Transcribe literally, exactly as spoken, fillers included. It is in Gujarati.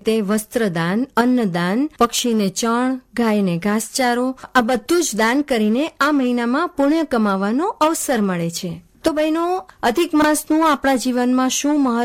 તે વસ્ત્રદાન, અન્નદાન, પક્ષીને ચણ, ગાયને ઘાસચારો, આ બધું જ દાન કરીને આ મહિનામાં પુણ્ય કમાવાનો અવસર મળે છે. તો બહેનો, અધિક માસનું આપણા જીવનમાં શું મહત્વ